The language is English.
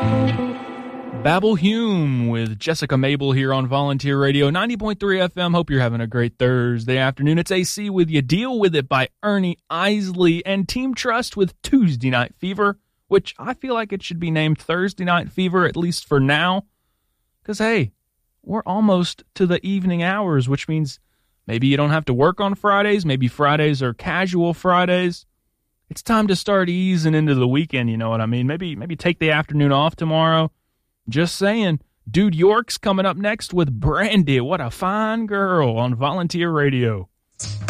Babel Hume with Jessica Mabel here on Volunteer Radio 90.3 FM. Hope you're having a great Thursday afternoon. It's AC with You. Deal With It by Ernie Isley, and Team Trust with Tuesday Night Fever, which I feel like it should be named Thursday Night Fever, at least for now. Because, hey, we're almost to the evening hours, which means maybe you don't have to work on Fridays. Maybe Fridays are casual Fridays. It's time to start easing into the weekend, you know what I mean? Maybe take the afternoon off tomorrow. Just saying. Dude York's coming up next with Brandy. What a fine girl on Volunteer Radio.